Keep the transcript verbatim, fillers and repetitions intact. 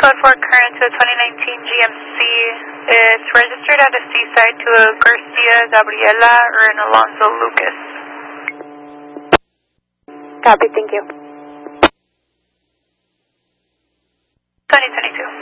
code for current to a twenty nineteen G M C. It's registered at a Seaside to a Garcia Gabriela or an Alonzo Lucas. Copy, thank you. twenty twenty-two.